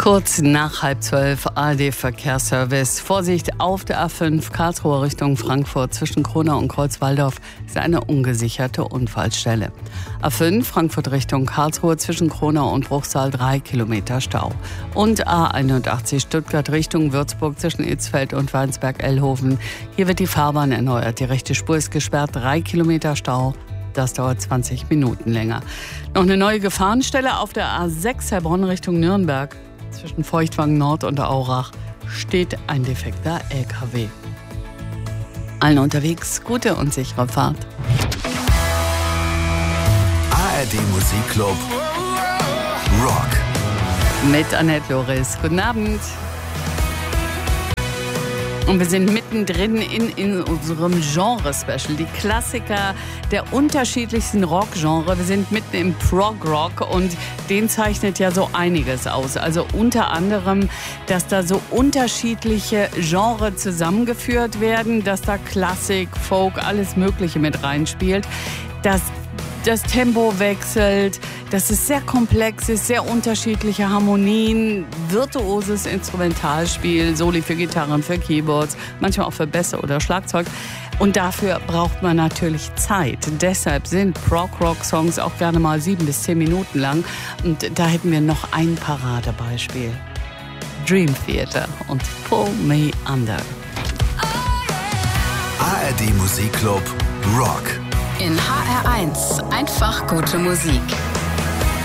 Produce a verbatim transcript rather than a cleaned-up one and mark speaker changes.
Speaker 1: Kurz nach halb zwölf, A R D-Verkehrsservice. Vorsicht auf der A fünf, Karlsruhe Richtung Frankfurt. Zwischen Kronau und Kreuzwaldorf ist eine ungesicherte Unfallstelle. A fünf, Frankfurt Richtung Karlsruhe. Zwischen Kronau und Bruchsal drei Kilometer Stau. Und A einundachtzig, Stuttgart Richtung Würzburg. Zwischen Itzfeld und Weinsberg-Ellhofen. Hier wird die Fahrbahn erneuert. Die rechte Spur ist gesperrt. drei Kilometer Stau. Das dauert zwanzig Minuten länger. Noch eine neue Gefahrenstelle auf der A sechs, Heilbronn Richtung Nürnberg. Zwischen Feuchtwangen Nord und Aurach steht ein defekter L K W. Allen unterwegs gute und sichere Fahrt.
Speaker 2: A R D Musikclub Rock
Speaker 1: Mit Annette Loris. Guten Abend. Und wir sind mittendrin in, in unserem Genre-Special. Die Klassiker der unterschiedlichsten Rock-Genre. Wir sind mitten im Prog-Rock und den zeichnet ja so einiges aus. Also unter anderem, dass da so unterschiedliche Genres zusammengeführt werden, dass da Klassik, Folk, alles Mögliche mit reinspielt. Dass das Tempo wechselt, dass es sehr komplex ist, sehr unterschiedliche Harmonien, virtuoses Instrumentalspiel, Soli für Gitarren, für Keyboards, manchmal auch für Bässe oder Schlagzeug. Und dafür braucht man natürlich Zeit. Deshalb sind Prog-Rock-Songs auch gerne mal sieben bis zehn Minuten lang. Und da hätten wir noch ein Paradebeispiel. Dream Theater und Pull Me Under.
Speaker 2: A R D Musikclub Rock.
Speaker 3: In H R eins einfach gute Musik.